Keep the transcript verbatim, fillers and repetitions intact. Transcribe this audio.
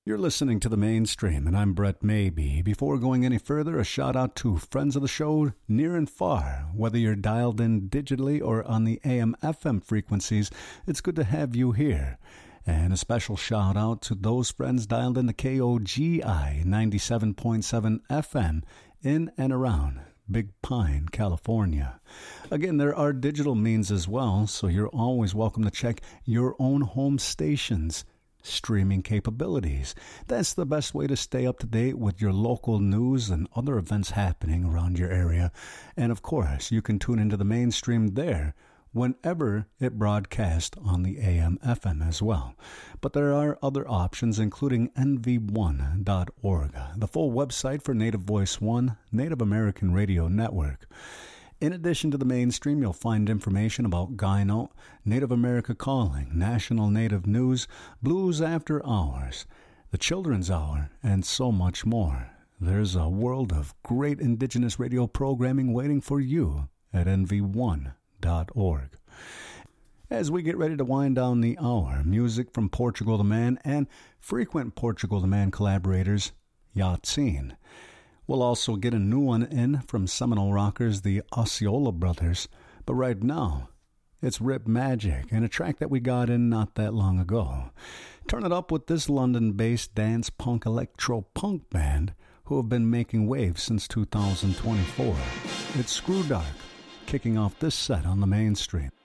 You're listening to The Mainstream, and I'm Brett Maybe. Before going any further, a shout out to friends of the show near and far. Whether you're dialed in digitally or on the A M F M frequencies, it's good to have you here. And a special shout out to those friends dialed in to K O G I ninety-seven point seven F M in and around Big Pine, California. Again, there are digital means as well, so you're always welcome to check your own home station's streaming capabilities. That's the best way to stay up to date with your local news and other events happening around your area. And of course, you can tune into The Mainstream there whenever it broadcasts on the A M F M as well. But there are other options, including N V one dot org, the full website for Native Voice One, Native American Radio Network. In addition to The Mainstream, you'll find information about Guy Note, Native America Calling, National Native News, Blues After Hours, the Children's Hour, and so much more. There's a world of great Indigenous radio programming waiting for you at N V one dot org. As we get ready to wind down the hour, music from Portugal the Man and frequent Portugal the Man collaborators, Yahtsin. We'll also get a new one in from Seminole rockers, the Osceola Brothers. But right now, it's Rip Magic, and a track that we got in not that long ago. Turn it up with this London-based dance punk electro-punk band who have been making waves since two thousand twenty-four. It's Screw Dark, kicking off this set on The Mainstream.